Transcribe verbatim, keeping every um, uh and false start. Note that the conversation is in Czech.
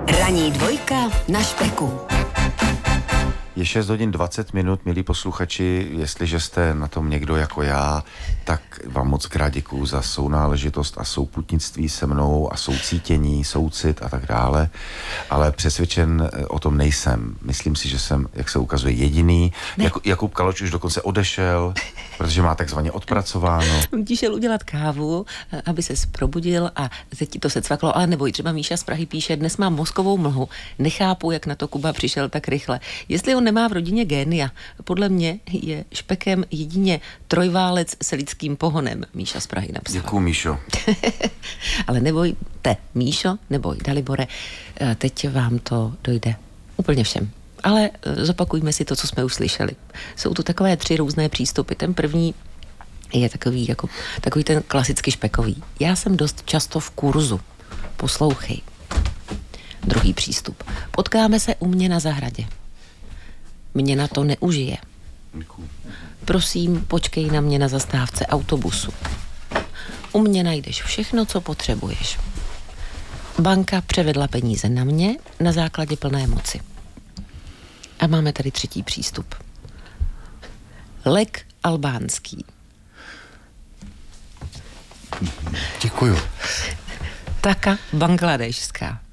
Ranní dvojka na Špeku. Je šest hodin dvacet minut, milí posluchači, jestliže jste na tom někdo jako já, tak vám moc krát děkuju za sounáležitost a souputnictví se mnou a soucítění, soucit a tak dále, ale přesvědčen o tom nejsem. Myslím si, že jsem, jak se ukazuje, jediný. Jak, Jakub Kaloč už dokonce odešel, protože má takzvaně odpracováno. Ti šel udělat kávu, aby se probudil a teď ti to se cvaklo, ale neboj, třeba Míša z Prahy píše, dnes mám mozkovou mlhu, nechápu, jak na to Kuba přišel tak rychle. Jestli on nemá v rodině génia, podle mě je Špekem jedině trojválec s lidským pohonem, Míša z Prahy napsal. Děkuju, Míšo. Ale nebojte, Míšo, neboj, Dalibore, teď vám to dojde úplně všem. Ale zopakujme si to, co jsme už slyšeli. Jsou tu takové tři různé přístupy. Ten první je takový, jako, takový ten klasicky špekový. Já jsem dost často v kurzu. Poslouchej. Druhý přístup. Potkáme se u mě na zahradě. Mě na to neužije. Prosím, počkej na mě na zastávce autobusu. U mě najdeš všechno, co potřebuješ. Banka převedla peníze na mě na základě plné moci. A máme tady třetí přístup. Lek albánský. Děkuju. Taka bangladešská.